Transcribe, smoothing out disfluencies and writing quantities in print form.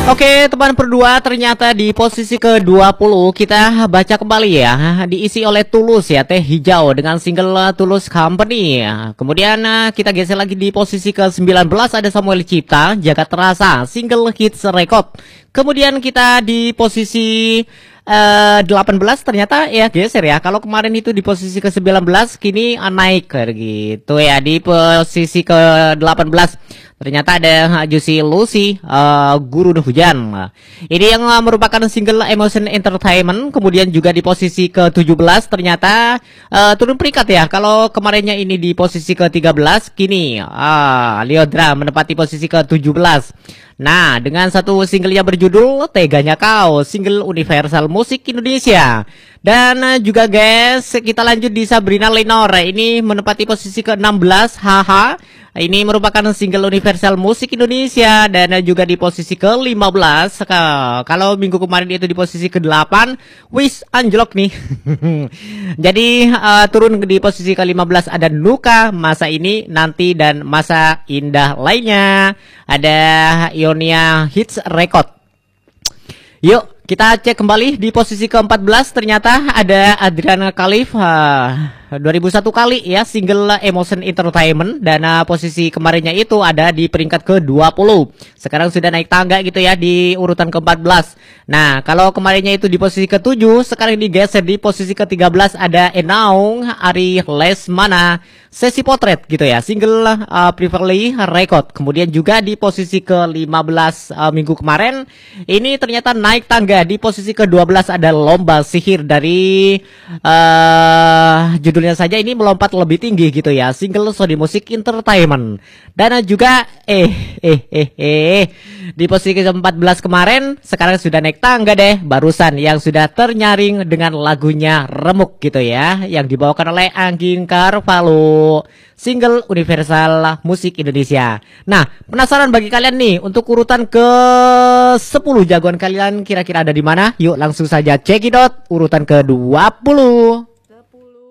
Oke, teman berdua, ternyata di posisi ke-20 kita baca kembali ya, diisi oleh Tulus ya, Teh Hijau dengan single Tulus Company. Kemudian kita geser lagi di posisi ke-19 ada Samuel Cipta, Jagat Rasa, single hits record. Kemudian kita di posisi 18 ternyata ya geser ya. Kalau kemarin itu di posisi ke-19, kini naik gitu ya. Di posisi ke-18 ternyata ada Juicy Lucy, Guru Hujan. Ini yang merupakan single Emotion Entertainment. Kemudian juga di posisi ke-17 ternyata turun peringkat ya. Kalau kemarinnya ini di posisi ke-13, kini Lyodra menempati posisi ke-17. Nah, dengan satu single yang berjudul Teganya Kau, single Universal Musik Indonesia. Dan juga guys, kita lanjut di Sabrina Lenor. Ini menempati posisi ke-16, Haha. Ini merupakan single Universal Musik Indonesia. Dan juga di posisi ke-15. Kalau minggu kemarin itu di posisi ke-8, Wish anjlok nih. Jadi turun di posisi ke-15 ada Nuka, Masa Ini, Nanti, dan Masa Indah Lainnya. Ada Ionia Hits Record. Yuk kita cek kembali di posisi ke-14 ternyata ada Adriana Khalif 2001 kali ya, single Emotion Entertainment. Dan posisi kemarinnya itu ada di peringkat ke-20. Sekarang sudah naik tangga gitu ya di urutan ke-14. Nah, kalau kemarinnya itu di posisi ke-7, sekarang digeser di posisi ke-13 ada Enaung Ari Lesmana, Sesi Potret gitu ya, single Privately Record. Kemudian juga di posisi ke-15 minggu kemarin ini ternyata naik tangga. Di posisi ke-12 ada Lomba Sihir dari judulnya saja ini melompat lebih tinggi gitu ya, single Sony Music Entertainment. Dan juga di posisi ke-14 kemarin sekarang sudah naik tangga deh, barusan yang sudah ternyaring dengan lagunya Remuk gitu ya, yang dibawakan oleh Angging Carvalho, single Universal Musik Indonesia. Nah, penasaran bagi kalian nih untuk urutan ke-10 jagoan kalian kira-kira ada di mana? Yuk langsung saja cekidot urutan ke-20.